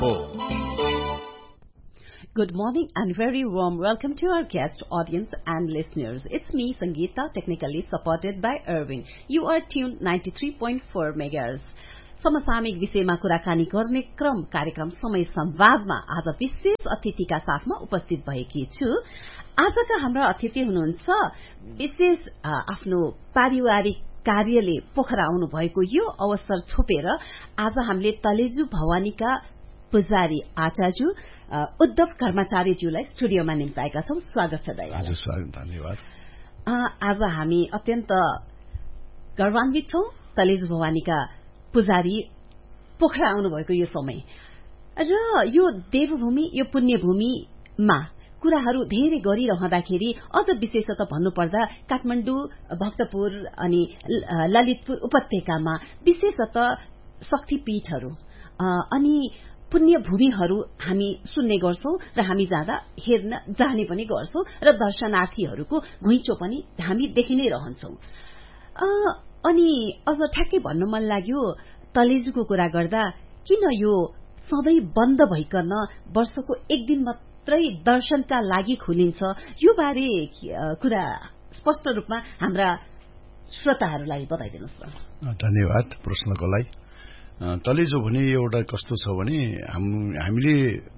Good morning and very warm welcome to our guest, audience and listeners. It's me, Sangeeta, technically supported by Irvin. You are tuned 93.4 MHz. समसामयिक विषयमा कुराकानी गर्ने क्रम कार्यक्रम समय संवादमा आज विशेष अतिथिका साथमा उपस्थित भएकी छु। आजका हाम्रा अतिथि हुनुहुन्छ विशेष आफ्नो पारिवारिक कार्यले पोखरा आउनु भएको यो अवसर छोपेर आज हामीले तलेजु भवानीका पुजारी आचार्य उद्धव कर्मचारीज्यूलाई स्टुडियोमा निम्ताएका छौं। स्वागत छ दाइ। हजुर, स्वागत, धन्यवाद। आज हामी अत्यन्त गौरवान्वित छौं तलेजु भवानीका पुजारी पोखरा आउनुभएको यो समय र यो देवभूमि यो पुण्यभूमिमा कुराहरू धेरै गरिरहँदाखेरि अझ विशेषतः भन्नुपर्दा काठमाडौँ, भक्तपुर अनि ललितपुर उपत्यकामा विशेषतः शक्तिपीठहरू अनि पुण्यभूमिहरू हामी सुन्ने गर्छौं र हामी जाँदा हेर्न जाने पनि गर्छौं र दर्शनार्थीहरूको घुइँचो पनि हामी देखि नै रहन्छौं। अनि अझ ठ्याक्कै भन्नु मन लाग्यो तलेजुको कुरा गर्दा किन यो सधैँ बन्द भइकन वर्षको एक दिन मात्रै दर्शनका लागि खुलिन्छ, यो बारे कुरा स्पष्ट रूपमा हाम्रा श्रोताहरूलाई बताइदिनुहोस् न। धन्यवाद प्रश्नको लागि। तलेजु भने एउटा कस्तो छ भने हामीले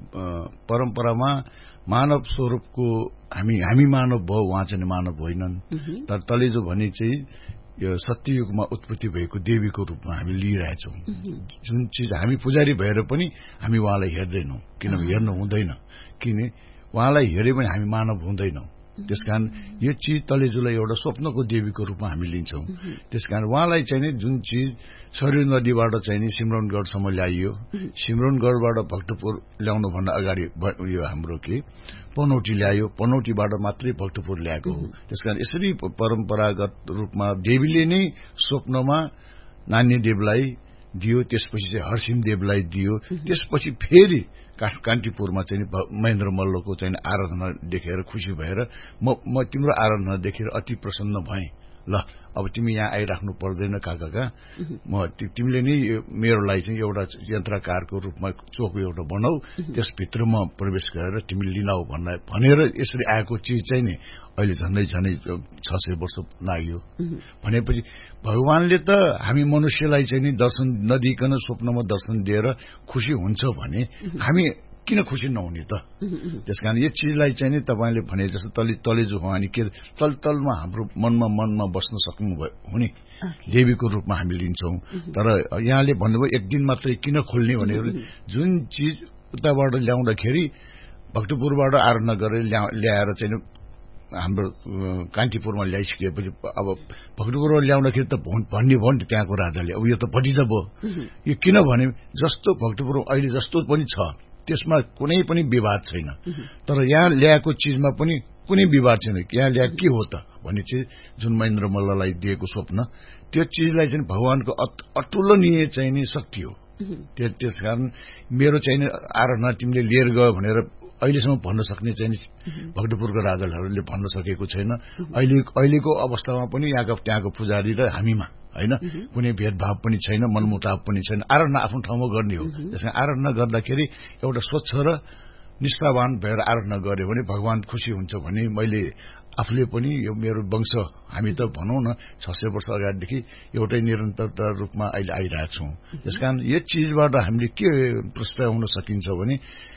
परम्परामा मानव स्वरूपको हामी मानव भयो, उहाँ चाहिँ मानव होइनन्। तर तलेजु भने चाहिँ यो सत्ययुगमा उत्पत्ति भएको देवीको रूपमा हामी लिइरहेछौं। जुन चीज हामी पुजारी भएर पनि हामी उहाँलाई हेर्दैनौं, किनभने हेर्नु हुँदैन, किन उहाँलाई हेरे पनि हामी मानव हुँदैनौं। त्यसकारण यो चीज तलेजुलाई एउटा स्वप्नको देवीको रूपमा हामी लिन्छौं। त्यसकारण उहाँलाई चाहिँ जुन चीज सरयू नदीबाट चाहिँ सिमरनगढसम्म ल्याइयो, सिमरनगढबाट भक्तपुर ल्याउनु भन्दा अगाडि यो हाम्रो पनौटी ल्यायो, पनौटीबाट मात्रै भक्तपुर ल्याएको हो। त्यसकारण यसरी परम्परागत रूपमा देवीले नै स्वप्नमा नान्य देवलाई दियो, त्यसपछि चाहिँ हरसिंह देवलाई दियो, त्यसपछि फेरि कान्तिपुरमा चाहिँ महेन्द्र मल्लको चाहिँ आराधना देखेर खुशी भएर म तिम्रो आराधना देखेर अति प्रसन्न भएँ। ल अब तिमी यहाँ आइराख्नु पर्दैन काका, म तिमीले नै मेरो लागि चाहिँ एउटा यन्त्रकारको रूपमा चोक एउटा बनाऊ, त्यसभित्र म प्रवेश गरेर तिमी लिनाऊ भनेर यसरी आएको चिज चाहिँ नि अहिले झन्डै 600 वर्ष लाग्यो। भनेपछि भगवानले त हामी मनुष्यलाई चाहिँ नि दर्शन नदिकन स्वप्नमा दर्शन दिएर खुशी हुन्छ भने हामी किन खुशी नहुने त? त्यसकारण यो चिजलाई चाहिँ नि तपाईले भने जस्तो तलेजु भवानी के तलतलमा हाम्रो मनमा बस्न सक्नु हुने देवीको रूपमा हामी लिन्छौं। तर यहाँले भन्नुभयो एक दिन मात्रै किन खोल्ने भनेर जुन चिज उताबाट ल्याउँदाखेरि भक्तपुरबाट आराधना गरेर ल्याएर चाहिँ हाम्रो कान्तिपुरमा ल्याइसकेपछि अब भक्तपुरमा ल्याउँदाखेरि त भन्ने भयो नि त्यहाँको राजाले, अब यो त भटिजा भयो। यो किनभने जस्तो भक्तपुर अहिले जस्तो पनि छ त्यसमा कुनै पनि विवाद छैन, तर यहाँ ल्याएको चिजमा पनि कुनै विवाद छैन। यहाँ ल्या के हो त भन्ने चिज जुन महेन्द्र मल्ललाई दिएको स्वप्न, त्यो चिजलाई चाहिँ भगवानको अतुलनीय चाहिँ नि शक्ति हो। त्यसकारण मेरो चाहिँ आराधना तिमीले लिएर गयो भनेर अहिलेसम्म भन्न सक्ने चाहिँ भक्तपुरको राजाहरूले भन्न सकेको छैन। अहिलेको अवस्थामा पनि त्यहाँको पुजारी र हामीमा हैन कुनै भेदभाव पनि छैन, मनमुटाव पनि छैन। आराधना आफ्नो ठाउँमा गर्ने हो। त्यसकारण आराधना गर्दाखेरि एउटा स्वच्छ र निष्ठावान भएर आराधना गर्यो भने भगवान खुशी हुन्छ भने मैले आफूले पनि यो मेरो वंश हामी त भनौं न 600 वर्ष अगाडिदेखि एउटै निरन्तरता रूपमा अहिले आइरहेछौं। त्यसकारण यो चिजबाट हामीले के प्रस्ताव हुन सकिन्छ भने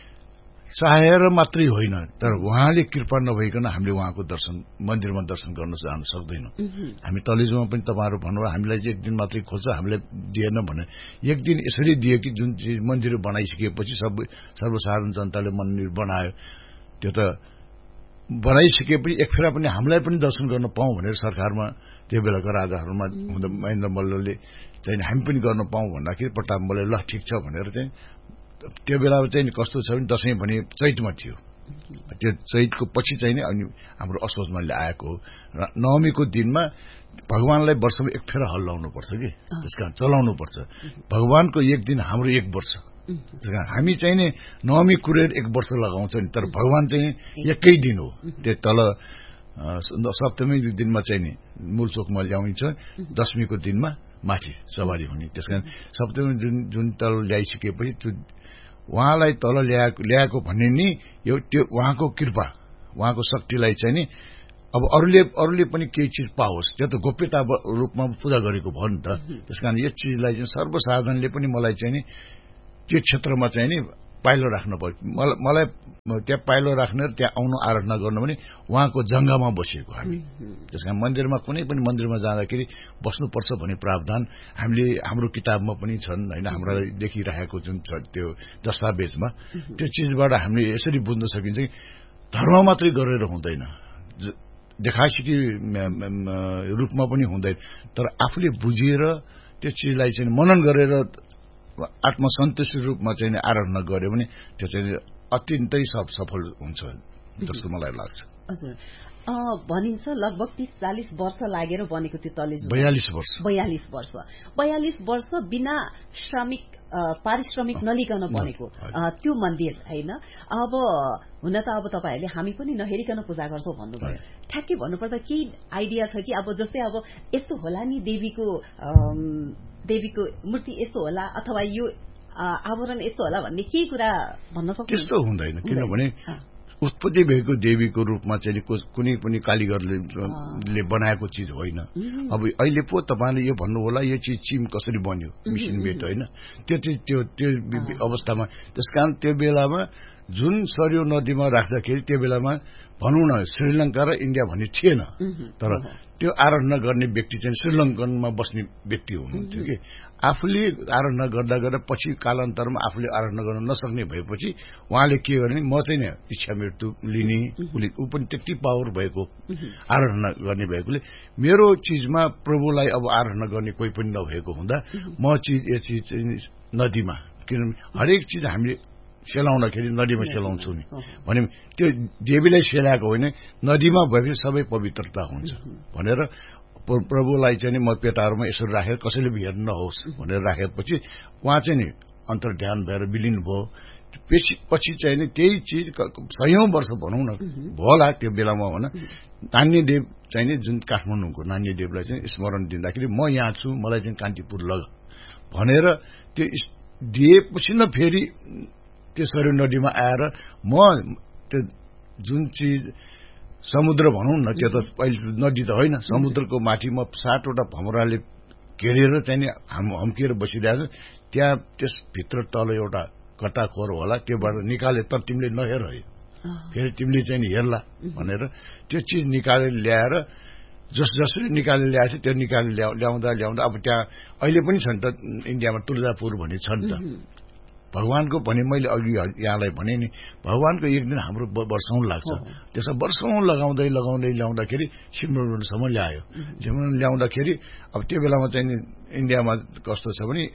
चाहेर मात्रै होइन, तर उहाँले कृपा नभइकन हामीले उहाँको दर्शन मन्दिरमा दर्शन गर्न जान सक्दैनौं। हामी तलेजुमा पनि तपाईहरु भन्नुभयो हामीलाई चाहिँ एक दिन मात्रै खोल्छ, हामीलाई दिएन भने एक दिन यसरी दियो कि जुन मन्दिर बनाइसकेपछि सर्वसाधारण जनताले मन्दिर बनायो, त्यो त बनाइसकेपछि एक फेरा पनि हामीलाई पनि दर्शन गर्न पाऊँ भनेर सरकारमा त्यो बेलाको राजाहरुमा हुँदा महेन्द्र मल्लले चाहिँ हामी पनि गर्न पाऊँ भन्दाखेरि प्रताप मल्लले ल ठीक छ भनेर चाहिँ त्यो बेला चाहिँ कस्तो छ भने दशैं भने चैतमा थियो, त्यो चैतको पछि चाहिँ अनि हाम्रो असोजमा ल्याएको हो। नवमीको दिनमा भगवानलाई वर्षमा एक फेरा हल्लाउनु पर्छ कि, त्यसकारण चलाउनु पर्छ। भगवानको एक दिन हाम्रो एक वर्ष, त्यसकारण हामी चाहिँ नि नवमी कुरेर एक वर्ष लगाउँछ नि, तर भगवान चाहिँ एकै दिन हो। त्यो तल सप्तमी दिनमा चाहिँ नि मूलचोकमा ल्याइन्छ, दशमीको दिनमा माथि सवारी हुने। त्यसकारण सप्तमी जुन तल ल्याइसकेपछि उहाँलाई तल ल्याएको भन्ने नि त्यो उहाँको कृपा, उहाँको शक्तिलाई चाहिँ नि अब अरूले पनि केही चिज पाओस्, त्यो त गोप्यता रूपमा पूजा गरेको भयो नि त। त्यसकारण यस चिजलाई चाहिँ सर्वसाधारणले पनि मलाई चाहिँ नि त्यो क्षेत्रमा चाहिँ नि पाइलो राख्न पर्यो। मलाई त्यहाँ पाइलो राख्ने र त्यहाँ आउनु आराधना गर्नु भने उहाँको जङ्गामा बसेको हामी। त्यसकारण मन्दिरमा कुनै पनि मन्दिरमा जाँदाखेरि बस्नुपर्छ भन्ने प्रावधान हाम्रो किताबमा पनि छन् हैन, हाम्रो देखिरहेको जुन छ त्यो दस्तावेजमा। त्यो चिजबाट हामीले यसरी बुझ्न सकिन्छ कि धर्म मात्रै गरेर हुँदैन, देखासिकी रूपमा पनि हुँदैन, तर आफूले बुझेर त्यो चिजलाई चाहिँ मनन गरेर आत्मसन्तुष्टि रूपमा चाहिँ आराधना गर्यो भने त्यो चाहिँ अत्यन्तै सफल हुन्छ जस्तो मलाई लाग्छ। हजुर, भनिन्छ लगभग 30-40 वर्ष लागेर बनेको त्यो तलेजु। 42 वर्ष बिना श्रमिक पारिश्रमिक नलिकन बनेको त्यो मन्दिर हैन। अब हुन त अब तपाईहरुले हामी पनि नहेरिकन पूजा गर्छौं भन्नुभयो। ठ्याक्कै भन्नुपर्दा के आइडिया छ कि अब जस्तै अब यस्तो होला नि देवीको मूर्ति यस्तो होला अथवा यो आवरण यस्तो होला भन्ने के कुरा भन्न सक्नुहुन्छ? त्यस्तो हुँदैन, किनभने उत्पत्ति भएको देवीको रूपमा चाहिँ कुनै पनि कालीगरले बनाएको चिज होइन। अब अहिले पो तपाईले यो भन्नु होला यो चिज चिम कसरी बन्यो, मिसिन मेड होइन, त्यो अवस्थामा। त्यसकारण त्यो बेलामा जुन सरयू नदीमा राख्दाखेरि त्यो बेलामा भनौँ न श्रीलङ्का र इन्डिया भन्ने थिएन, तर त्यो आराधना गर्ने व्यक्ति चाहिँ श्रीलङ्कनमा बस्ने व्यक्ति हुनुहुन्थ्यो कि आफूले आराधना गर्दा गर्दा पछि कालान्तरमा आफूले आराधना गर्न नसक्ने भएपछि उहाँले के गर्ने, म चाहिँ नि इच्छा मृत्यु लिने ऊ पनि त्यति पावर भएको आराधना गर्ने भएकोले मेरो चिजमा प्रभुलाई अब आराधना गर्ने कोही पनि नभएको हुँदा म यो चिज नदीमा, किनभने हरेक चिज हामीले सेलाउँदाखेरि नदीमा सेलाउँछौँ नि भने त्यो देवीलाई सेलाएको होइन, नदीमा भएपछि सबै पवित्रता हुन्छ भनेर प्रभुलाई चाहिँ नि म पेटाहरूमा यसरी राखेर कसैले भी हेर्न नहोस् भनेर राखेपछि उहाँ चाहिँ नि अन्तर्ध्यान भएर विलिन भयो। पछि चाहिँ नि त्यही चिज सयौं वर्ष भनौँ न होला त्यो बेलामा भन नान्यदेव चाहिँ नि जुन काठमाडौँको नान्यदेवलाई चाहिँ स्मरण दिँदाखेरि म यहाँ छु, मलाई चाहिँ कान्तिपुर लग भनेर त्यो दिएपछि न फेरि त्यो सरयू नदीमा आएर म त्यो जुन चिज समुद्र भनौँ न, त्यो त पहिले नदी त होइन, समुद्रको माथिमा 7वटा भमराले घेरेर चाहिँ नि हम्किएर बसिरहेको त्यहाँ त्यसभित्र तल एउटा कटाखोर होला, त्योबाट निकाले तर तिमीले नहेर है, फेरि तिमीले चाहिँ नि हेर्ला भनेर त्यो चिज निकालेर ल्याएर जसरी निकालेर ल्याएछ त्यो निकालेर ल्याउँदा अब त्यहाँ अहिले पनि छन् त इन्डियामा तुलजापुर भन्ने छन् त भगवानको भने मैले अघि यहाँलाई भने नि भगवानको एक दिन हाम्रो वर्षौं लाग्छ। त्यसो वर्षौं लगाउँदै ल्याउँदाखेरि सिमरनसम्म ल्यायो। सिमरन ल्याउँदाखेरि अब त्यो बेलामा चाहिँ इन्डियामा कस्तो छ भने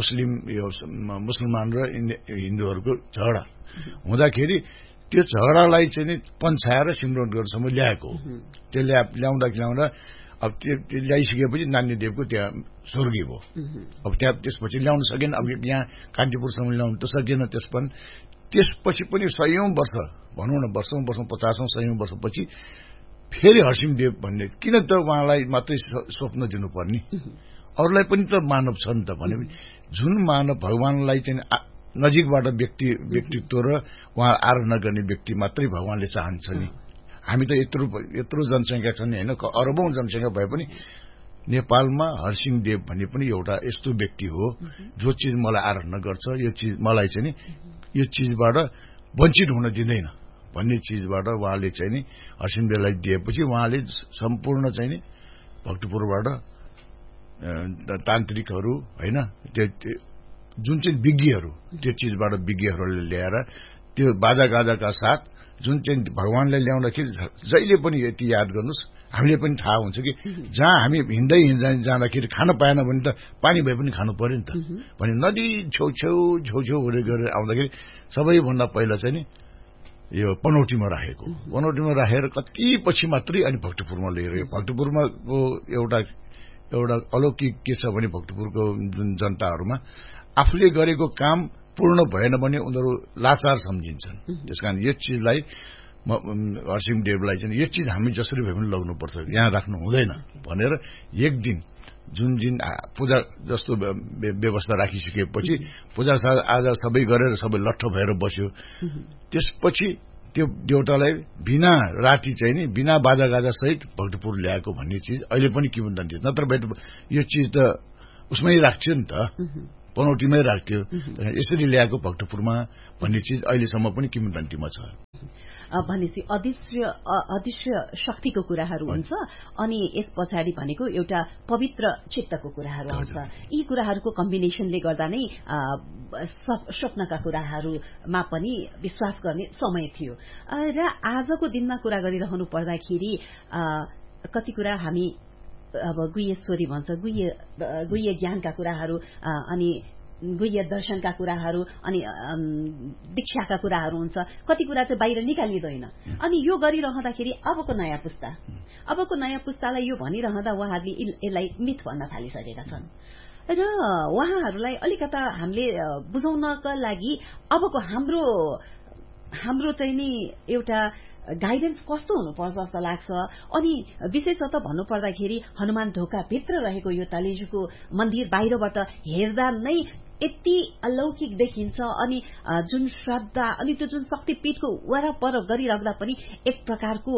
मुसलमान र हिन्दूहरूको झगडा हुँदाखेरि त्यो झगडालाई चाहिँ नि पन्छाएर सिमरन गर्नसम्म ल्याएको। त्यो ल्याउँदा अब त्यो ल्याइसकेपछि नान्यदेवको त्यहाँ स्वर्गीय भयो। अब त्यहाँ त्यसपछि ल्याउन सकेन, अब यहाँ कान्तिपुरसम्म ल्याउन त सकेन। त्यसपछि पनि सयौं वर्ष भनौँ न, वर्षौं 50औं 100औं वर्षपछि फेरि हरसिंहदेव भन्ने किन त उहाँलाई मात्रै स्वप्न दिनुपर्ने, अरूलाई पनि त मानव छ नि त भने जुन मानव भगवानलाई चाहिँ नजिकबाट व्यक्तित्व र उहाँ आराधना गर्ने व्यक्ति मात्रै भगवानले चाहन्छ नि। हामी त यत्रो जनसंख्या छ नि होइन, अरबौं जनसंख्या भए पनि नेपालमा हरसिंहदेव भन्ने पनि एउटा यस्तो व्यक्ति हो जो चिज मलाई आराधना गर्छ, यो चिज मलाई चाहिँ नि यो चिजबाट वञ्चित हुन दिँदैन भन्ने चिजबाट उहाँले चाहिँ नि हरसिंहदेवलाई दिएपछि उहाँले सम्पूर्ण चाहिँ नि भक्तपुरबाट तान्त्रिकहरू होइन त्यो जुन चाहिँ विज्ञहरू त्यो चिजबाट विज्ञहरूले ल्याएर त्यो बाजागाजाका साथ जुन चाहिँ भगवानलाई ल्याउँदाखेरि जहिले पनि यति याद गर्नुस्, हामीले पनि थाहा हुन्छ कि जहाँ हामी हिँड्दै जाँदाखेरि खान पाएन भने त पानी भए पनि खानु पर्यो नि त भने नदी छेउछेउ गरेर आउँदाखेरि सबैभन्दा पहिला चाहिँ नि यो पनौटीमा राखेर कति पछि मात्रै अनि भक्तपुरमा लिएर भक्तपुरमा एउटा अलौकिक के छ भने भक्तपुरको जुन जनताहरूमा आफूले गरेको काम पूर्ण भएन भने उनीहरू लाचार सम्झिन्छन्। त्यसकारण यस चिजलाई हरसिंहदेवलाई चाहिँ यो चिज हामी जसरी भए पनि लग्नुपर्छ, यहाँ राख्नु हुँदैन भनेर एक दिन जुन पूजा जस्तो व्यवस्था राखिसकेपछि पूजा आज सबै गरेर सबै लट्ठ भएर बस्यो। त्यसपछि त्यो देउतालाई बिना राति चाहिँ नि बिना बाजागाजा सहित भक्तपुर ल्याएको भन्ने चिज अहिले पनि किंवदन्ती छ। नत्र यो चिज त उसमै राख्थ्यो नि त, पनौटीमै राख्थ्यो। यसरी ल्याएको भक्तपुरमा भन्ने चिज अहिलेसम्म पनि किंवदन्तीमा छ। भनेपछि अदृश्य शक्तिको कुराहरू हुन्छ अनि यस पछाडि भनेको एउटा पवित्र चित्तको कुराहरू आउँछ। यी कुराहरूको कम्बिनेसनले गर्दा नै स्वप्नका कुराहरूमा पनि विश्वास गर्ने समय थियो। र आजको दिनमा कुरा गरिरहनु पर्दाखेरि कति कुरा हामी अब गुह्यश्वरी भन्छ, गुह्य ज्ञानका कुराहरू अनि गुह्य दर्शनका कुराहरू अनि दीक्षाका कुराहरू हुन्छ। कति कुरा चाहिँ बाहिर निकालिँदैन। अनि यो गरिरहँदाखेरि अबको नयाँ पुस्तालाई यो भनिरहँदा उहाँहरूले यसलाई मिथ भन्न थालिसकेका छन् र उहाँहरूलाई अलिकता हामीले बुझाउनका लागि अबको हाम्रो चाहिँ नि एउटा गाइडेन्स कस्तो हुनुपर्छ जस्तो लाग्छ। अनि विशेषतः भन्नुपर्दाखेरि हनुमान ढोका भित्र रहेको यो तलेजुको मन्दिर बाहिरबाट हेर्दा नै यति अलौकिक देखिन्छ। अनि जुन श्रद्धा अनि त्यो जुन शक्तिपीठको वरपर गरिराख्दा पनि एक प्रकारको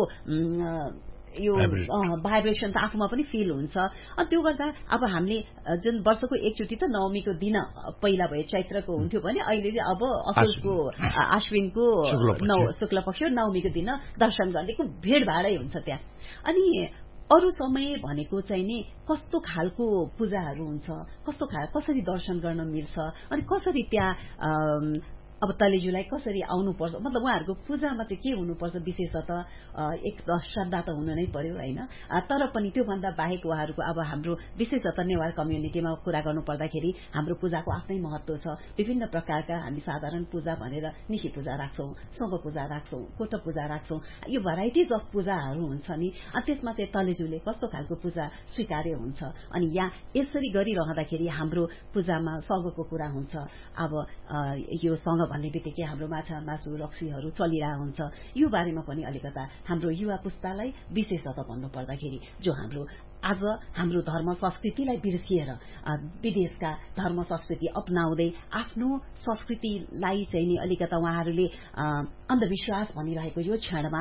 यो भाइब्रेसन त आफूमा पनि फिल हुन्छ। अनि त्यो गर्दा अब हामीले जुन वर्षको एकचोटि त नवमीको दिन पहिला भयो चैत्रको हुन्थ्यो भने अहिले चाहिँ अब असोजको आश्विनको शुक्ल पक्ष नवमीको दिन दर्शन गर्नेको भीड़भाड़ै हुन्छ त्यहाँ। अनि अरू समय भनेको चाहिँ नि कस्तो खालको पूजाहरू हुन्छ, कसरी दर्शन गर्न मिल्छ अनि कसरी त्यहाँ अब तलेजुलाई कसरी आउनुपर्छ, मतलब उहाँहरूको पूजामा चाहिँ के हुनुपर्छ विशेषतः एक श्रद्धा त हुन नै पर्यो हैन। तर पनि त्योभन्दा बाहेक उहाँहरूको अब हाम्रो विशेषतः नेवार कम्युनिटीमा कुरा गर्नु पर्दाखेरि हाम्रो पूजाको आफ्नै महत्व छ। विभिन्न प्रकारका हामी साधारण पूजा भनेर निशी पूजा राख्छौं, सोंग पूजा राख्छौं, कोट पूजा राख्छौं, यो भेराइटिज अफ पूजाहरू हुन्छ नि। अनि त्यसमा चाहिँ तलेजुले कस्तो खालको पूजा स्वीकार्य हुन्छ। अनि यहाँ यसरी गरिरहँदाखेरि हाम्रो पूजामा सङ्गको कुरा हुन्छ। अब यो सङ्ग भन्ने बित्तिकै हाम्रो माछा मासु रक्सीहरू चलिरहेको हुन्छ। यो बारेमा पनि अलिकता हाम्रो युवा पुस्तालाई विशेषतः भन्नु पर्दाखेरि जो आज हाम्रो धर्म संस्कृतिलाई बिर्सिएर विदेशका धर्म संस्कृति अपनाउँदै आफ्नो संस्कृतिलाई चाहिँ नि अलिकता उहाँहरूले अन्धविश्वास भनिरहेको यो क्षणमा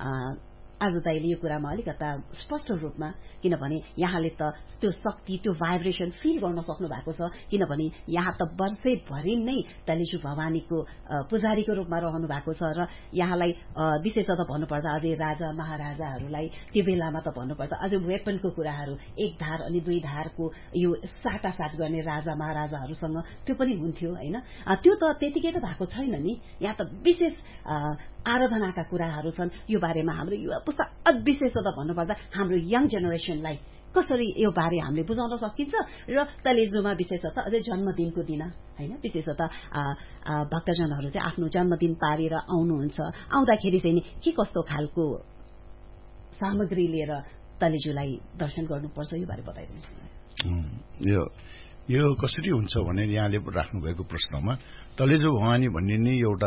आज दाइले यो कुरामा अलिकता स्पष्ट रूपमा, किनभने यहाँले त त्यो शक्ति त्यो भाइब्रेसन फिल गर्न सक्नु भएको छ। किनभने यहाँ त वर्षैभरि नै तलेजु भवानीको पुजारीको रूपमा रहनु भएको छ र यहाँलाई विशेषतः भन्नुपर्दा अझै राजा महाराजाहरूलाई त्यो बेलामा त भन्नुपर्दा अझै वेपनको कुराहरू एक धार अनि दुई धारको यो साटासाट गर्ने राजा महाराजाहरूसँग त्यो पनि हुन्थ्यो हैन। त्यो त त्यतिकै त भएको छैन नि। यहाँ त विशेष आराधनाका कुराहरू छन्। यो बारेमा हाम्रो युवा पुस्ता विशेषतः भन्नुपर्दा हाम्रो यङ जेनेरेसनलाई कसरी यो बारे हामीले बुझाउन सकिन्छ र तलेजुमा विशेषतः अझै जन्मदिनको दिन हैन, विशेषतः भक्तजनहरू चाहिँ आफ्नो जन्मदिन पारेर आउनुहुन्छ। आउँदाखेरि चाहिँ के कस्तो खालको सामग्री लिएर तलेजुलाई दर्शन गर्नुपर्छ यो बारे बताइदिनुहोस्। यो कसरी हुन्छ भने यहाँले राख्नु भएको प्रश्नमा तलेजु भवानी भन्ने नि एउटा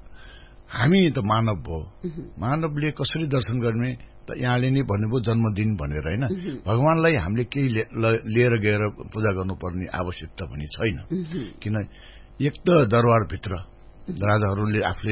हामी त मानव हो, मानवले कसरी दर्शन गर्ने त यहाँले नै भन्नुभयो जन्मदिन भनेर हैन। भगवानलाई हामीले केही लिएर गएर पूजा गर्नुपर्ने आवश्यकता पनि छैन। किन एक त दरबारभित्र राजाहरूले आफूले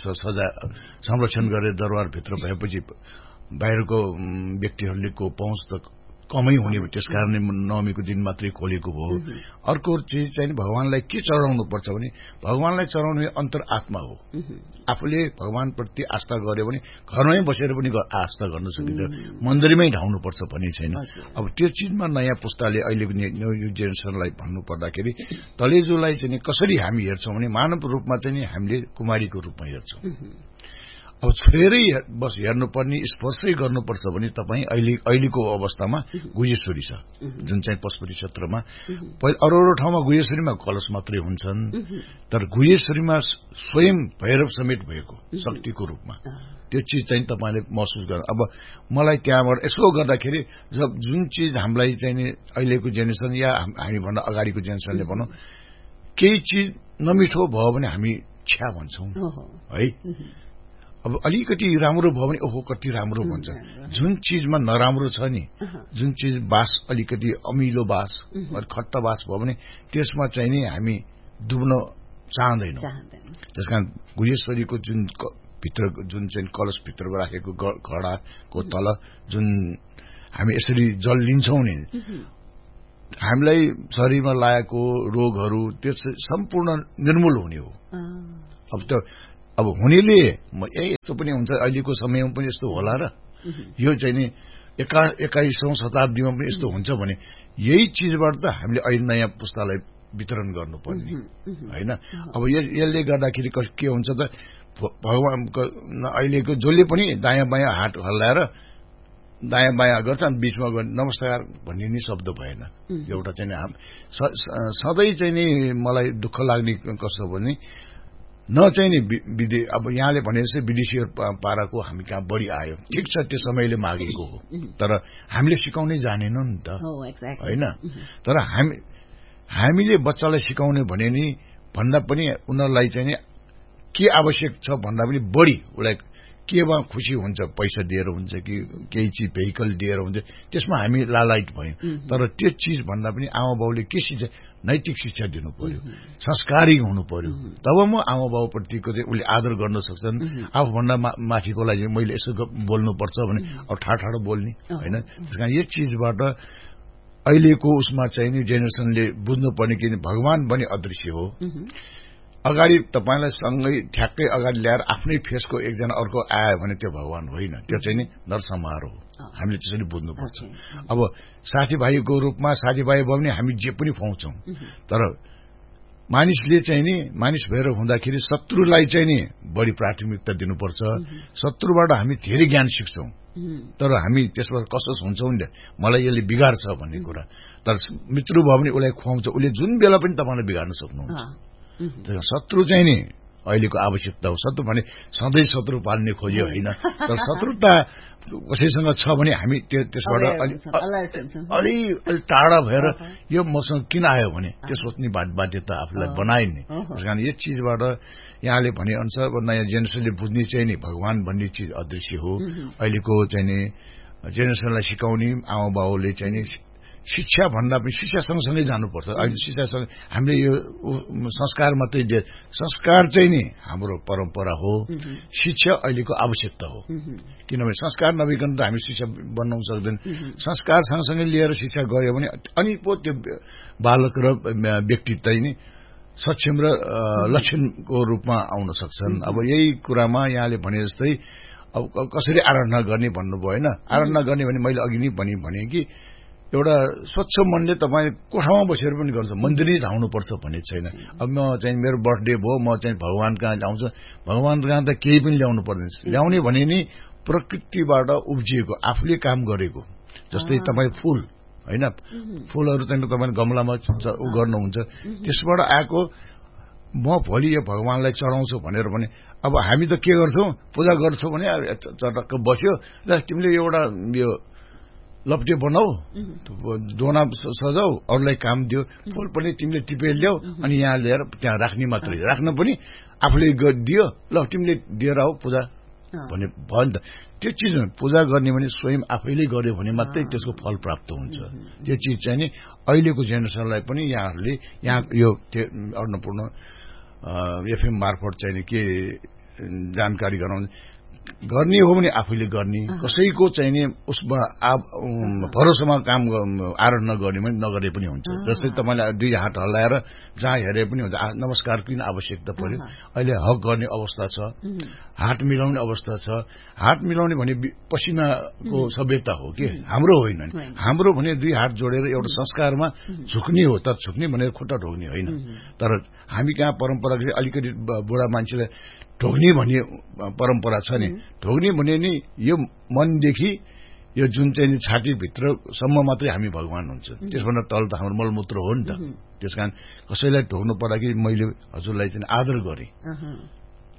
संरक्षण गरेर दरबारभित्र भएपछि बाहिरको व्यक्तिहरूले को पहुँच त कमै हुने, त्यसकारणले नवमीको दिन मात्रै खोलेको भयो। अर्को चिज चाहिँ भगवानलाई के चढाउनु पर्छ भने भगवानलाई चढाउने अन्तरआत्मा हो। आफूले भगवानप्रति आस्था गर्यो भने घरमै बसेर पनि आस्था गर्न सकिन्छ, मन्दिरमै ढाउनुपर्छ भन्ने छैन। अब त्यो चिजमा नयाँ पुस्ताले अहिलेको न्यू जेनेरेसनलाई भन्नु पर्दाखेरि तलेजुलाई चाहिँ कसरी हामी हेर्छौं भने मानव रूपमा चाहिँ हामीले कुमारीको रूपमा हेर्छौं। अब छोएरै बस हेर्नुपर्ने स्पर्शै गर्नुपर्छ भने तपाईँ अहिलेको अवस्थामा गुह्यश्वरी छ, जुन चाहिँ पशुपति क्षेत्रमा अरू ठाउँमा गुह्यश्वरीमा कलश मात्रै हुन्छन्, तर गुह्यश्वरीमा स्वयं भैरव समेत भएको शक्तिको रूपमा त्यो चिज चाहिँ तपाईँले महसुस गर्नु। अब मलाई त्यहाँबाट यसो गर्दाखेरि जुन चिज हामीलाई चाहिँ अहिलेको जेनेरेसन या हामीभन्दा अगाडिको जेनेरेसनले भनौँ केही चिज नमिठो भयो भने हामी छ्या भन्छौं है। अब अलिकति राम्रो भयो भने ओहो कति राम्रो भन्छ। जुन चीजमा नराम्रो छ नि, जुन चीज बास अलिकति अमिलो बास खट्टा बास भयो भने त्यसमा चाहिँ नि हामी डुब्न चाहँदैनौँ। त्यसकारण गुह्यश्वरीको जुन भित्र जुन चाहिँ कलश भित्रको राखेको घडाको तल जुन हामी यसरी जल लिन्छौँ नि, हामीलाई शरीरमा लागेको रोगहरू त्यो सम्पूर्ण निर्मूल हुने हो। अब हुनेले यस्तो पनि हुन्छ, अहिलेको समयमा पनि यस्तो होला र यो चाहिँ नि 21औं शताब्दीमा पनि यस्तो हुन्छ भने यही चीजबाट त हामीले अहिले नयाँ पुस्तालाई वितरण गर्नुपर्ने होइन। अब यसले गर्दाखेरि के हुन्छ त, भगवानको अहिलेको जसले पनि दायाँ बायाँ हात हल्लाएर दायाँ बायाँ गर्छ, बीचमा नमस्कार भन्ने नि शब्द भएन। एउटा चाहिँ सधैँ चाहिँ नि मलाई दुःख लाग्ने कस्तो भने न चाहिँ नि अब यहाँले भने जस्तै विदेशीहरू पाराको हामी कहाँ बढी आयो, ठिक छ त्यो समयले मागेको हो, तर हामीले सिकाउनै जानेनौँ नि त होइन। तर हामीले बच्चालाई सिकाउने भने नि भन्दा पनि उनीहरूलाई चाहिँ नि के आवश्यक छ भन्दा पनि बढी उसलाई केमा खुसी हुन्छ, पैसा दिएर हुन्छ कि केही चिज भेहिकल दिएर हुन्छ, त्यसमा हामी लालायत भयौँ। तर त्यो चिज भन्दा पनि आमा बाउले के शिक्षा, नैतिक शिक्षा दिनु पर्यो, संस्कारी हुनु पर्यो, तब म आमा बाउप्रतिको चाहिँ उसले आदर गर्न सक्छन्। आफूभन्दा माथिकोलाई चाहिँ मैले यसो बोल्नुपर्छ भने अब ठाडो बोल्ने होइन। त्यस कारण यो चिजबाट अहिलेको उसमा चाहिँ नि जेनेरेसनले बुझ्नुपर्ने कि भगवान पनि अदृश्य हो। अगाडि तपाईलाई सँगै ठ्याक्कै अगाडि ल्याएर आफ्नै फेसको एकजना अर्को आयो भने त्यो भगवान होइन, त्यो चाहिँ नि नरसंहार हो। हामीले त्यसरी बुझ्नुपर्छ। अब साथीभाइको रूपमा साथीभाइ भयो भने हामी जे पनि पाउँछौँ, तर मानिसले चाहिँ नि मानिस भएर हुँदाखेरि शत्रुलाई चाहिँ नि बढी प्राथमिकता दिनुपर्छ। शत्रुबाट हामी धेरै ज्ञान सिक्छौँ, तर हामी त्यसबाट कसो हुन्छौँ नि, मलाई यसले बिगार्छ भन्ने कुरा। तर मित्र भयो भने उसलाई खुवाउँछ, उसले जुन बेला पनि तपाईँलाई बिगार्न सक्नुहुन्छ। शत्रु चाहिँ नि अहिलेको आवश्यकता हो। शत्रु भने सधैँ शत्रु पाल्ने खोज्यो होइन, तर शत्रुता कसैसँग छ भने हामी त्यसबाट अलि टाढा भएर यो मसँग किन आयो भने त्यो सोच्ने बाध्यता आफूलाई बनाइने। त्यस कारण यो चिजबाट यहाँले भने अनुसार नयाँ जेनेरेसनले बुझ्ने चाहिँ नि भगवान भन्ने चिज अदृश्य हो। अहिलेको चाहिँ नि जेनेरेसनलाई सिकाउने आमा बाउले चाहिँ नि शिक्षा भन्दा पनि शिक्षा सँगसँगै जानुपर्छ। अहिले शिक्षासँग हामीले यो संस्कार मात्रै दिए, संस्कार चाहिँ नि हाम्रो परम्परा हो, शिक्षा अहिलेको आवश्यकता हो। किनभने संस्कार नभइकन त हामी शिक्षा बनाउन सक्दैन। संस्कार सँगसँगै लिएर शिक्षा गऱ्यो भने अनि पो त्यो बालक र व्यक्ति चाहिँ नि सक्षम र लक्षणको रूपमा आउन सक्छन्। अब यही कुरामा यहाँले भने जस्तै अब कसरी आराधना गर्ने भन्नुभयो होइन। आराधना गर्ने भने मैले अघि नै भने कि एउटा स्वच्छ मनले तपाईँ कोठामा बसेर पनि गर्छ, मन्दिरै धाउनुपर्छ भन्ने छैन। अब म चाहिँ मेरो बर्थडे भयो, म चाहिँ भगवान कहाँ ल्याउँछु, भगवान कहाँ त केही पनि ल्याउनु पर्दैन। ल्याउने भने नि प्रकृतिबाट उब्जिएको आफूले काम गरेको, जस्तै तपाईँ फूल होइन, फूलहरू चाहिँ तपाईँ गमलामा गर्नुहुन्छ, त्यसबाट आएको म भोलि यो भगवानलाई चढाउँछु भनेर भने अब हामी त के गर्छौँ, पूजा गर्छौँ भने चटक्क बस्यो र तिमीले एउटा यो लप्टे बनाऊ, दोना सजाऊ, अरूलाई काम दियो, फूल पनि तिमीले टिपेर ल्याऊ अनि यहाँ ल्याएर त्यहाँ राख्ने मात्रै, राख्न पनि आफूले दियो, ल तिमीले दिएर आऊ पूजा भने भयो नि त। त्यो चिज पूजा गर्ने भने स्वयं आफैले गर्यो भने मात्रै त्यसको फल प्राप्त हुन्छ। त्यो चिज चाहिँ नि अहिलेको जेनेरेसनलाई पनि यहाँहरूले यहाँ यो अन्नपूर्ण एफएम मार्फत चाहिँ नि के जानकारी गराउनु गर्ने हो भने आफैले गर्ने, कसैको चाहिँ नि उसमा भरोसामा काम आराधना गर्ने पनि नगरे पनि हुन्छ। जस्तै तपाईँले दुई हात हल्लाएर जहाँ हेरे पनि हुन्छ, नमस्कार किन आवश्यकता पर्यो। अहिले हक गर्ने अवस्था छ, हात मिलाउने अवस्था छ। हात मिलाउने भने पसिनाको सभ्यता हो कि हाम्रो होइन। हाम्रो भने दुई हात जोडेर एउटा संस्कारमा झुक्ने हो, तर झुक्ने भनेर खुट्टा ढोग्ने होइन। तर हामी कहाँ परम्परा अलिकति बुढा मान्छेलाई ढोग्ने भन्ने परम्परा छ नि। ढोग्ने भने नि यो मनदेखि यो जुन चाहिँ छातीभित्रसम्म मात्रै हामी भगवान हुन्छ, त्यसभन्दा तल त हाम्रो मलमूत्र हो नि त। त्यसकारण कसैलाई ढोग्नु पर्दाखेरि मैले हजुरलाई चाहिँ आदर गरेँ,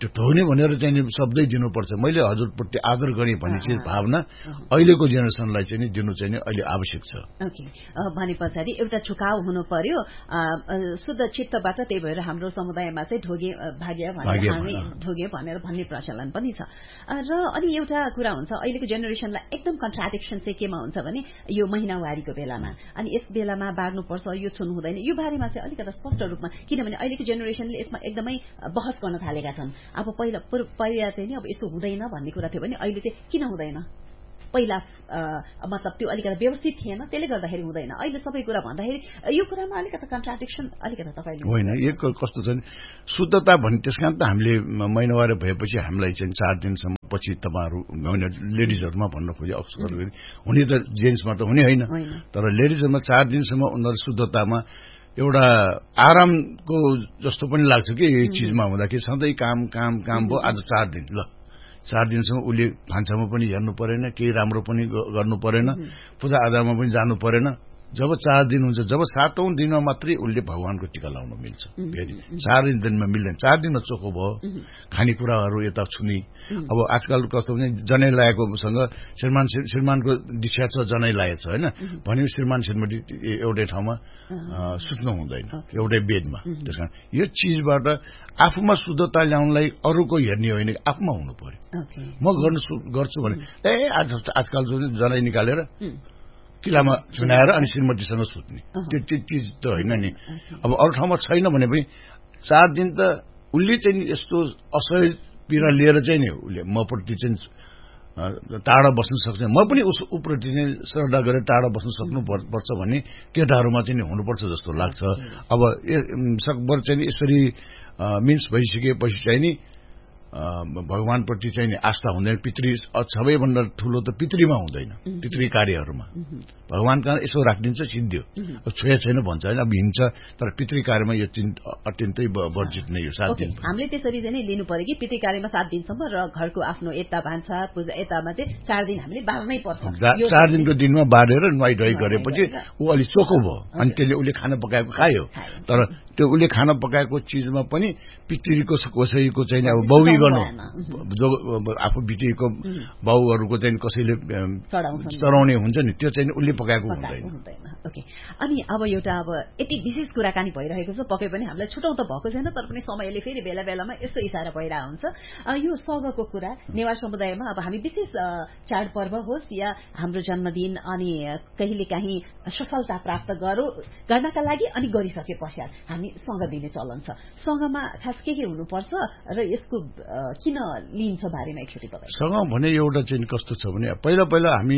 त्यो ढोग्ने भनेर चाहिँ शब्दै दिनुपर्छ मैले हजुरप्रति आदर गरेँ भन्ने चाहिँ भावना अहिलेको जेनेरेसनलाई चाहिँ दिनु चाहिँ अहिले आवश्यक छ। ओके, भने पछाडि एउटा झुकाउ हुनु पर्यो शुद्ध चित्तबाट, त्यही भएर हाम्रो समुदायमा चाहिँ ढोगे भाग्य भनेर हामी ढोगे भनेर भन्ने प्रचलन पनि छ। र अनि एउटा कुरा हुन्छ अहिलेको जेनेरेसनलाई एकदम कन्ट्राडिक्सन चाहिँ केमा हुन्छ भने यो महिनावारीको बेलामा, अनि यस बेलामा बार्नुपर्छ, यो छुनु हुँदैन, यो बारेमा चाहिँ अलिकति स्पष्ट रूपमा, किनभने अहिलेको जेनेरेसनले यसमा एकदमै बहस गर्न थालेका छन्। अब पहिला चाहिँ नि अब यसो हुँदैन भन्ने कुरा थियो भने अहिले चाहिँ किन हुँदैन, पहिला मतलब त्यो अलिकति व्यवस्थित थिएन त्यसले गर्दाखेरि हुँदैन, अहिले सबै कुरा भन्दाखेरि यो कुरामा अलिकति कन्ट्राडिक्सन अलिकति तपाईँले होइन। एक कस्तो छ नि शुद्धता भन्ने त्यस कारण त हामीले महिनावारी भएपछि हामीलाई चाहिँ 4 दिनसम्म पछि तपाईँहरू लेडिजहरूमा भन्न खोजे अक्सर हुने त जेन्ट्समा त हुने होइन, तर लेडिजहरूमा 4 दिनसम्म उनीहरू शुद्धतामा एउटा आरामको जस्तो पनि लाग्छ कि यो चिजमा हुँदाखेरि सधैँ काम काम काम भयो, आज 4 दिन ल 4 दिनसम्म उसले भान्सामा पनि हेर्नु परेन, केही राम्रो पनि गर्नु परेन, पूजा आजामा पनि जानु परेन। जब 4 दिन हुन्छ, जब 7औं दिनमा मात्रै उसले भगवानको टिका लाउन मिल्छ। फेरि 4 दिनमा मिल्दैन, 4 दिनमा चोखो भयो, खानेकुराहरू यता छुनी। अब आजकल कस्तो भने जनै लगाएकोसँग श्रीमानको दीक्षा छ, जनै लागेको छ होइन भने श्रीमान श्रीमती एउटै ठाउँमा सुत्नु हुँदैन, एउटै बेडमा। त्यसकारण यो चिजबाट आफूमा शुद्धता ल्याउनलाई अरूको हेर्ने होइन, आफूमा हुनु पर्यो। म गर्छु भने आजकल जनै निकालेर किलामा चुनाएर अनि श्रीमतीसँग सुत्ने त्यो चिज त होइन नि। अब अरू ठाउँमा छैन भने पनि 4 दिन त उसले चाहिँ यस्तो असह्य पीडा लिएर चाहिँ नि उसले मप्रति चाहिँ टाढा बस्न सक्छ, म पनि उप्रति चाहिँ श्रद्धा गरेर टाढा बस्न सक्नुपर्छ भन्ने केटाहरूमा चाहिँ हुनुपर्छ जस्तो लाग्छ। अब सकभर चाहिँ यसरी मिन्स भइसकेपछि चाहिँ नि भगवानप्रति चाहिँ नि आस्था हुँदैन। पितृ सबैभन्दा ठूलो त पितृमा हुँदैन, पितृ कार्यहरूमा भगवान कहाँ यसो राखिदिन्छ सिद्धियो, छोया छैन भन्छ होइन, अब हिँड्छ, तर पितृ कार्यमा यो अत्यन्तै वर्जित नै हो। 7 दिन हामीले त्यसरी चाहिँ लिनु पर्यो कि पितृ कार्यमा 7 दिनसम्म र घरको आफ्नो यता भान्सा पूजा यतामा चाहिँ 4 दिन हामीले बार्नै पर्छ। 4 दिनको दिनमा बारेर नुहाइ धुवाइ गरेपछि ऊ अलिक चोखो भयो, अनि त्यसले उसले खाना पकाएको खायो, तर त्यो उसले खाना पकाएको चिजमा पनि पितृको कसैको चाहिँ अब बौवी गर्नु, आफू पितृको बाउहरूको चाहिँ कसैले चढाउने हुन्छ नि, त्यो चाहिँ उसले पकाएको हुँदैन। ओके, अनि अब एउटा अब यति विशेष कुराकानी भइरहेको छ, पक्कै पनि हामीलाई छुटाउँ त भएको छैन, तर पनि समयले फेरि बेला बेलामा यस्तो इसारा भइरहेको हुन्छ। यो सगको कुरा नेवार समुदायमा अब हामी विशेष चाडपर्व होस् या हाम्रो जन्मदिन अनि कहिलेकाहीँ सफलता प्राप्त गर्नका लागि अनि गरिसके पश्चात हामी सँग दिने चलन छ। सँगमा खास के हुनुपर्छ र यसको किन लिन्छ बारेमा एकचोटि बताइए। सँग भने एउटा चाहिँ कस्तो छ भने पहिला हामी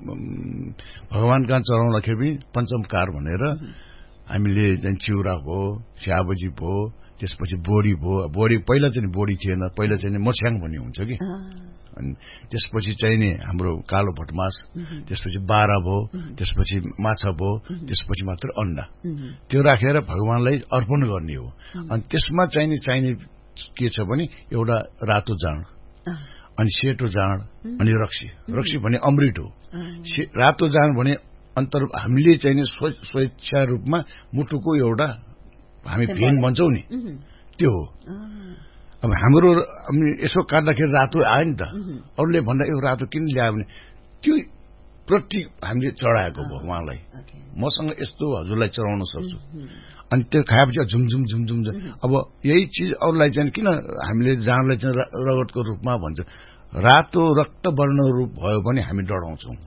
भगवान कहाँ चढाउँदाखेरि पनि पञ्चमकार भनेर हामीले चाहिँ चिउरा भयो, स्याबजी भयो, त्यसपछि बोडी भयो। बोडी पहिला चाहिँ बोडी थिएन, पहिला चाहिँ मोर्स्याङ भन्ने हुन्छ कि, अनि त्यसपछि चाहिँ नि हाम्रो कालो भटमास, त्यसपछि बारा भयो, त्यसपछि माछा भयो, त्यसपछि मात्र अन्डा, त्यो राखेर भगवानलाई अर्पण गर्ने हो। अनि त्यसमा चाहिने के छ भने एउटा रातो जाँड, अनि सेतो जाँड, अनि रक्सी भने अमृत हो। रातो जाँड भने हामीले चाहिने स्वेच्छा रूपमा मुटुको एउटा हामी भेन भन्छौँ नि, त्यो हो। अब हाम्रो यसो काट्दाखेरि रातो आयो नि त, अरूले भन्दा यो रातो किन ल्यायो भने त्यो प्रतीक हामीले चढाएको भगवानलाई, मसँग यस्तो हजुरलाई चढाउन सक्छु। अनि त्यो खाएपछि झुमझुम झुमझुम, अब यही चिज अरूलाई चाहिँ किन हामीले जाँडलाई चाहिँ रगतको रूपमा भन्छ, रातो रक्त वर्ण रूप भयो भने हामी डराउँछौँ,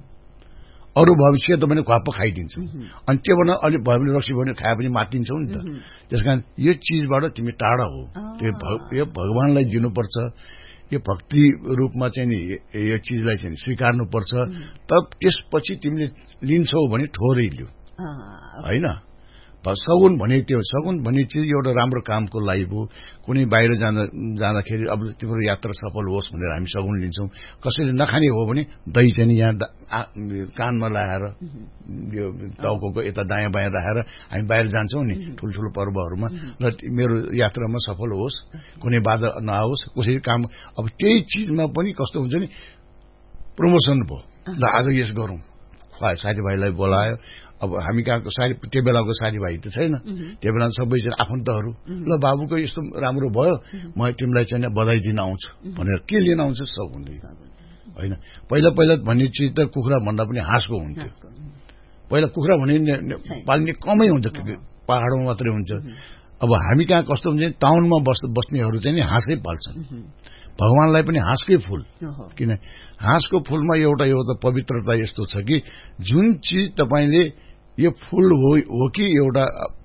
अरू भविष्य त भने घ्वाप्प खाइदिन्छौँ, अनि त्यो भन अलिक भयो भने रक्सी भयो भने खाए पनि मातिन्छौँ नि त। त्यसकारण यो चिजबाट तिमी टाढा हो, यो भगवानलाई दिनुपर्छ, यो भक्ति रूपमा चाहिँ नि यो चिजलाई चाहिँ स्वीकार्नुपर्छ। तब त्यसपछि तिमीले लिन्छौ भने ठोरै लिऊ होइन। सगुन भने त्यो सगुन भन्ने चिज एउटा राम्रो कामको लागि भयो, कुनै बाहिर जाँदाखेरि अब तिम्रो यात्रा सफल होस् भनेर हामी सगुन लिन्छौँ। कसैले नखाने हो भने दही चाहिँ यहाँ कानमा लगाएर यो टाउको यता दायाँ बायाँ राखेर हामी बाहिर जान्छौँ नि ठुल्ठुलो पर्वहरूमा, र मेरो यात्रामा सफल होस्, कुनै बाधा नआओस्, कसै काम। अब त्यही चिजमा पनि कस्तो हुन्छ नि, प्रमोसन भयो, ल आज यस गरौँ, साथीभाइलाई बोलायो, अब हामी कहाँको त्यो बेलाको साथीभाइ त छैन, त्यो बेला सबैजना आफन्तहरू ल बाबुको यस्तो राम्रो भयो, म तिमीलाई चाहिँ बधाई दिन आउँछु भनेर के लिन आउँछ सब हुँदै होइन। पहिला पहिला भन्ने चिज त कुखुरा भन्दा पनि हाँसको हुन्थ्यो। पहिला कुखुरा भने पाल्ने कमै हुन्छ, पहाडमा मात्रै हुन्छ। अब हामी कहाँ कस्तो हुन्छ, टाउनमा बस्नेहरू चाहिँ नि हाँसै पाल्छन्। भगवानलाई पनि हाँसकै फूल, किन हाँसको फूलमा एउटा पवित्रता यस्तो छ कि जुन चिज तपाईले यो फूल हो कि एउटा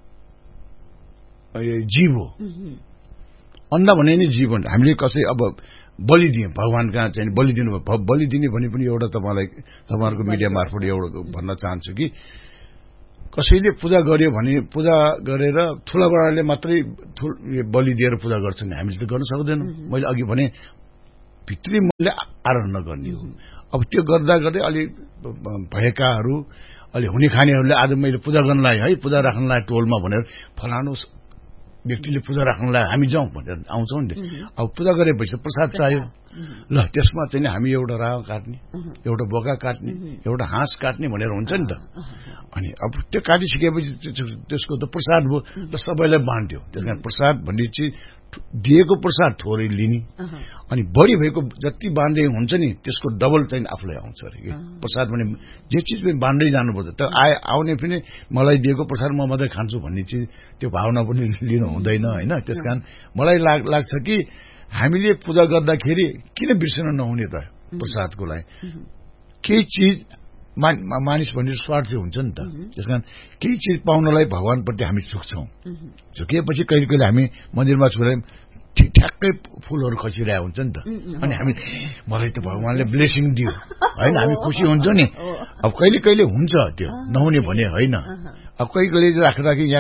जीव हो, अन्डा भने नि जीव हो। हामीले कसै अब बलि दियौं भगवान कहाँ चाहिँ बलि दिनु, बलि दिने भने पनि एउटा तपाईहरुको मिडिया मार्फत एउटा भन्न चाहन्छु कि कसैले पूजा गर्यो भने पूजा गरेर ठूला बडाले मात्रै बलि दिएर पूजा गर्छन्, हामीले त गर्न सक्दैनौं। मैले अघि भने भित्री मूल्य आराधना गर्ने हो। अब त्यो गर्दा गर्दै अलि भएकाहरू अलि हुने खानेहरूले आज मैले पूजा गर्नलाई है, पूजा राख्नलाई टोलमा भनेर फलानु व्यक्तिले पूजा राख्नलाई हामी जाउँ भनेर आउँछौं नि। अब पूजा गरेपछि प्रसाद चाहियो, ल त्यसमा चाहिँ हामी एउटा राव काट्ने, एउटा बोका काट्ने, एउटा हाँस काट्ने भनेर हुन्छ नि त। अनि अब त्यो काटिसकेपछि त्यसको त प्रसाद भयो र सबैलाई बाँड्यो। त्यसकारण प्रसाद भन्ने चिज दिएको प्रसाद थोरै लिने, अनि बढी भएको जति बाँड्दै हुन्छ नि त्यसको डबल चाहिँ आफूलाई आउँछ अरे के। प्रसाद भने जे चिज पनि बाँड्दै जानुपर्छ। त्यो आउने पनि मलाई दिएको प्रसाद म मात्रै खान्छु भन्ने चिज त्यो भावना पनि लिनु हुँदैन होइन। त्यसकारण मलाई लाग्छ कि हामीले पूजा गर्दाखेरि किन बिर्सन नहुने त प्रसादको लागि। केही चिज मानिस भन्ने स्वार्थी हुन्छ नि त। त्यसकारण केही चिज पाउनलाई भगवानप्रति हामी झुक्छौं। झुकिएपछि कहिले कहिले हामी मन्दिरमा छुँदा ठ्याक्कै फूलहरू खसिरहेको हुन्छ नि त। अनि हामी मलाई त भगवानले ब्लेसिङ दियो होइन, हामी खुसी हुन्छ नि। अब कहिले कहिले हुन्छ त्यो नहुने भने होइन। अब कहिले कहिले राख्दाखेरि यहाँ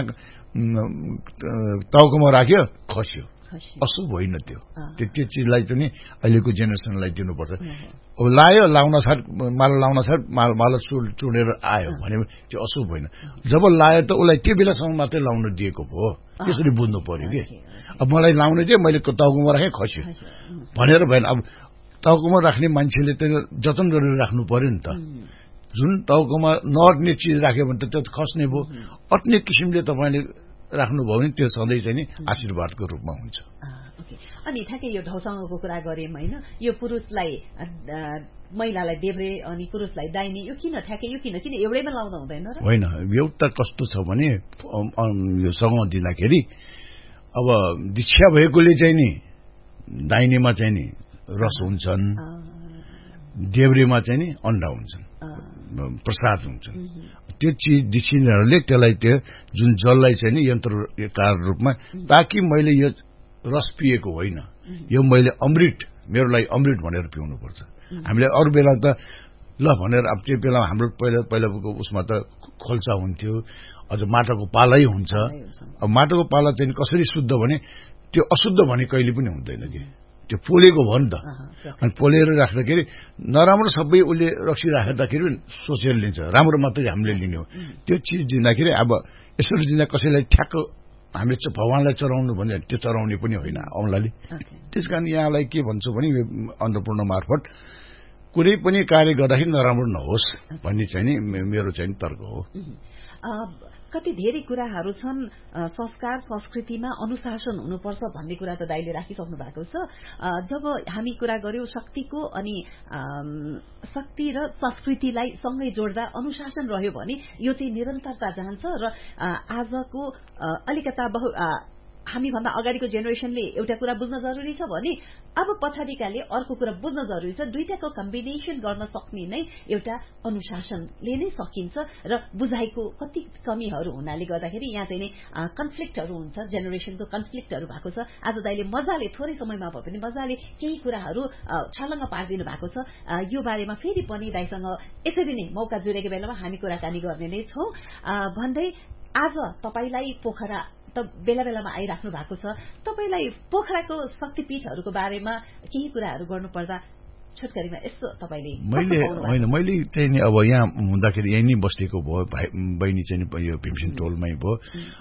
टाउकोमा राख्यो खस्यो, अशुभ होइन त्यो। त्यो चिजलाई चाहिँ अहिलेको जेनेरेसनलाई दिनुपर्छ। अब लायो लाउन साथ माला लाउन साथ माला चुडेर आयो भने त्यो अशुभ होइन। जब लायो त उसलाई त्यो बेलासम्म मात्रै लाउन दिएको भयो, त्यसरी बुझ्नु पर्यो कि। अब मलाई लाउन दिए, मैले टाउकोमा राखेँ खस्यो भनेर भएन। अब टाउकोमा राख्ने मान्छेले त जतन गरेर राख्नु पर्यो नि त। जुन टाउकोमा नअट्ने चिज राख्यो भने त त्यो खस्ने भयो। अट्ने किसिमले तपाईले राख्नुभयो भने त्यो सधैँ चाहिँ नि आशीर्वादको रूपमा हुन्छ। अनि ठ्याक्कै यो ढौसँगको कुरा गऱ्यौं होइन, यो पुरुषलाई महिलालाई देब्रे अनि पुरुषलाई दाहिने, यो किन ठ्याक्कै यो किन एउटैमा लाउँदा हुँदैन र? होइन, एउटा कस्तो छ भने यो सँगो दिँदाखेरि अब दीक्षा भएकोले चाहिँ नि दाहिनेमा चाहिँ नि रस हुन्छन्, देब्रेमा चाहिँ नि अन्डा हुन्छन्, प्रसाद हुन्छन्। त्यो चिज दीक्षितहरूले त्यसलाई त्यो जुन जललाई चाहिँ नि यन्त्रकार रूपमा, ताकि मैले यो रस पिएको होइन, यो मैले अमृत, मेरो लागि अमृत भनेर पिउनु पर्छ। हामीले अरू बेला त ल भनेर, अब त्यो बेला हाम्रो पहिलाको उसमा त खोल्सा हुन्थ्यो, अझ माटोको पालै हुन्छ। अब माटोको पाला चाहिँ कसरी शुद्ध भने त्यो अशुद्ध भने कहिले पनि हुँदैन कि, त्यो पोलेको भयो नि त। अनि पोलेर राख्दाखेरि नराम्रो सबै उसले रक्सी राख्दाखेरि सोचेर लिन्छ, राम्रो मात्रै हामीले लिने हो। त्यो चिज दिँदाखेरि अब यसरी दिँदा कसैलाई ठ्याक्क हामीले भगवानलाई चढाउनु भने त्यो चढाउने पनि होइन औँलाले। त्यसकारण यहाँलाई के भन्छु भने अन्नपूर्ण मार्फत कुनै पनि कार्य गर्दाखेरि नराम्रो नहोस् भन्ने चाहिँ नि मेरो चाहिँ तर्क हो। कति धेरै कुराहरू छन् संस्कार संस्कृतिमा अनुशासन हुनुपर्छ भन्ने कुरा त दाइले राखिसक्नु भएको छ। जब हामी कुरा गर्यौं शक्तिको, अनि शक्ति र संस्कृतिलाई सँगै जोड्दा अनुशासन रह्यो भने यो चाहिँ निरन्तरता जान्छ। र आजको अलिकता हामी भन्दा अगाडिको जेनेरेसनले एउटा कुरा बुझ्न जरुरी छ भने अब पछाडिकाले अर्को कुरा बुझ्न जरुरी छ। दुईटाको कम्बिनेसन गर्न सक्ने नै एउटा अनुशासनले नै सकिन्छ। र बुझाइको कति कमीहरू हुनाले गर्दाखेरि यहाँ चाहिँ कन्फ्लिक्टहरू हुन्छ, जेनेरेसनको कन्फ्लिक्टहरू भएको छ। आज दाइले मजाले थोरै समयमा भए पनि मजाले केही कुराहरू छलङ्ग पारिदिनु भएको छ। यो बारेमा फेरि पनि दाइसँग यसरी नै मौका जुरेको बेलामा हामी कुराकानी गर्ने नै छौं भन्दै आज तपाईलाई पोखरा बेला बेलामा आइराख्नु भएको छ। तपाईलाई पोखराको शक्तिपीठहरूको बारेमा केही कुराहरू गर्नुपर्दा छोटकरीमा यस्तो तपाईले? मैले चाहिँ नि अब यहाँ हुँदाखेरि यही नै बस्तीको भयो, बहिनी चाहिँ यो भीमसेन टोलमै भयो।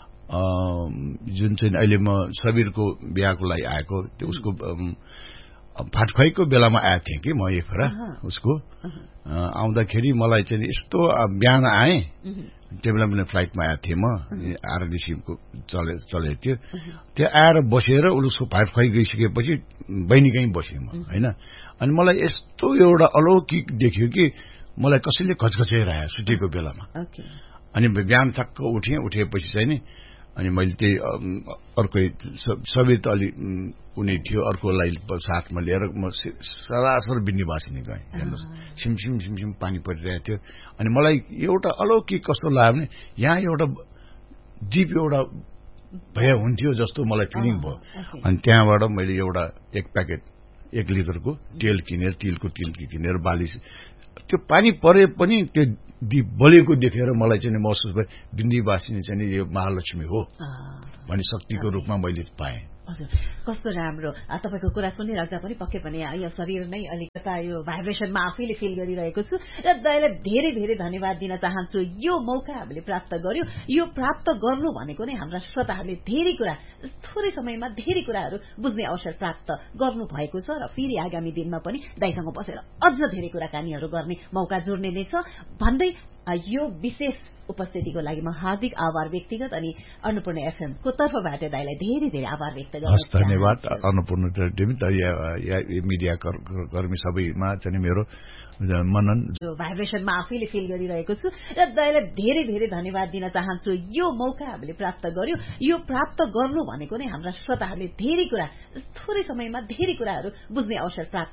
जुन चाहिँ अहिले म सबीरको बिहाको लागि आएको, त्यो उसको फाटखुवाईको बेलामा आएको थिएँ कि म एक फेरा उसको आउँदाखेरि मलाई चाहिँ यस्तो बिहान आएँ टेबल फ्लाइटमा आएको थिएँ म आरडिसीको चलेको थियो त्यो आएर बसेर उसको फाटखुवाई गइसकेपछि बहिनीकै बसेँ म होइन अनि मलाई यस्तो एउटा अलौकिक देख्यो कि मलाई कसैले खचखचाइरह्यो सुतेको बेलामा अनि बिहान ठक्क उठेपछि चाहिँ नि अनि मैले त्यही अर्कै सबै त अलि उनी थियो अर्कोलाई साथमा लिएर म सरासर बिन्नीवासिनी गएँ हेर्नुहोस् सिमसिम पानी परिरहेको थियो अनि मलाई एउटा अलौकिक कस्तो लाग्यो भने यहाँ एउटा जीप एउटा भए हुन्थ्यो जस्तो मलाई फिलिङ भयो अनि त्यहाँबाट मैले एउटा एक प्याकेट 1 लिटरको तेल किनेर तिलको तेल किनेर बाली त्यो पानी परे पनि त्यो दीप बलेको देखेर मलाई चाहिँ महसुस भयो बिन्दीवासिनी चाहिँ यो महालक्ष्मी हो भन्ने शक्तिको रूपमा मैले पाएँ हजुर कस्तो राम्रो तपाईको कुरा सुनिराख्दा पनि पक्कै पनि यो शरीर नै अलिकता यो भाइब्रेसनमा आफैले फिल गरिरहेको छु र दयालाई धेरै धेरै धन्यवाद दिन चाहन्छु यो मौका हामीले प्राप्त गर्यो यो प्राप्त गर्नु भनेको नै हाम्रा श्रोताहरूले धेरै कुरा थोरै समयमा धेरै कुराहरू बुझ्ने अवसर प्राप्त गर्नु भएको छ र फेरि आगामी दिनमा पनि दाइसँग बसेर अझ धेरै कुराकानीहरू गर्ने मौका जोड्ने नै छ भन्दै यो विशेष उपस्थितिको लागि म हार्दिक आभार व्यक्तिगत अनि अन्नपूर्ण एफएम को तर्फबाट दाइलाई धेरै धेरै आभार व्यक्त गर्छु धन्यवाद अन्नपूर्ण मिडिया कर्मी सबैमा चाहिँ मेरो मनन भाइब्रेसनमा आफैले फिल गरिरहेको छु र दाइलाई धेरै धेरै धन्यवाद दिन चाहन्छु यो मौका हामीले प्राप्त गर्यो यो प्राप्त गर्नु भनेको नै हाम्रा श्रोताहरूले धेरै कुरा थोरै समयमा धेरै कुराहरू बुझ्ने अवसर प्राप्त